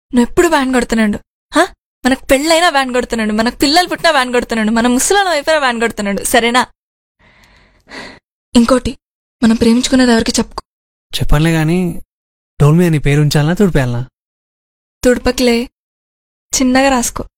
నువ్వు ఎప్పుడు వ్యాన్ కొడుతున్నాడు. మనకు పెళ్ళైనా వ్యాన్ కొడుతున్నాడు, మనకు పిల్లలు పుట్టినా వ్యాన్ కొడుతున్నాడు, మన ముసలాం అయిపోయినా వ్యాన్ కొడుతున్నాడు. సరేనా? ఇంకోటి, మనం ప్రేమించుకునేది ఎవరికి చెప్పుకో. చెప్పనులే గాని డోల్ మీద నీ పేరు ఉంచాలనా తుడిపేయాలనా? తుడుపకిలే, చిన్నగా రాసుకో.